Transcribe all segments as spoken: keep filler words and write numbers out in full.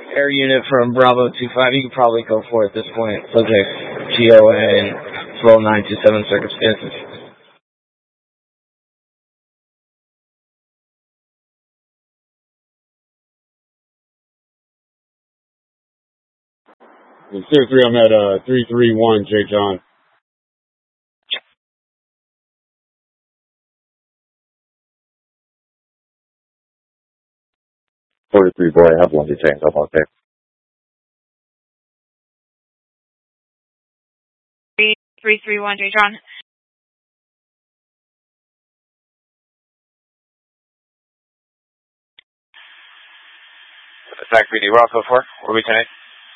Air unit from Bravo two five, you can probably go for it at this point. Subject G O A and flow nine two seven circumstances. In Tier three, I'm at uh, three three one, J. John. forty-three, boy, I have one to change up, okay. three three one, J. John. Sac P D, we're also four. Where we tonight?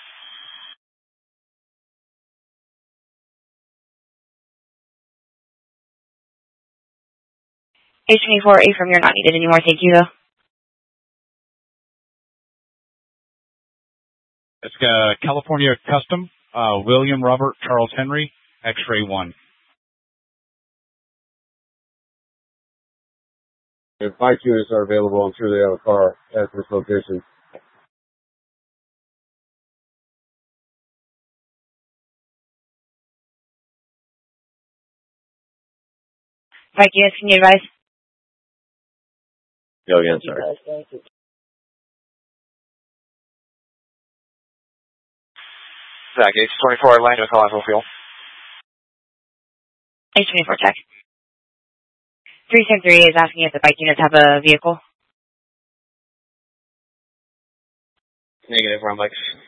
H twenty-four, A from, you're not needed anymore, thank you, though. It's uh, California Custom, uh, William Robert Charles Henry, X-ray one. If bike units are available, I'm sure they have a car at this location. Bike units, can you advise? Go again, sorry. Sac H twenty-four, line with call for fuel. H twenty-four, check. three ten three is asking if the bike units have a vehicle. Negative, we're on bikes.